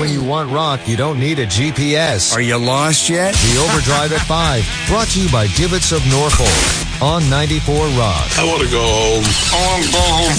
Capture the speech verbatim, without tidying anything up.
when you want rock, you don't need a G P S. Are you lost yet? The Overdrive at five, brought to you by Divots of Norfolk on ninety-four Rock. I want to go home. I want to go home.